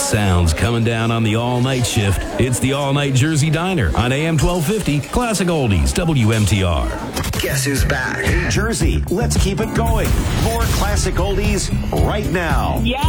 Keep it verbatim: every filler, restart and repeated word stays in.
sounds coming down on the all-night shift. It's the All-Night Jersey Diner on A M twelve fifty, Classic Oldies, W M T R. Guess who's back? Hey, Jersey, let's keep it going. More classic oldies right now. Yeah.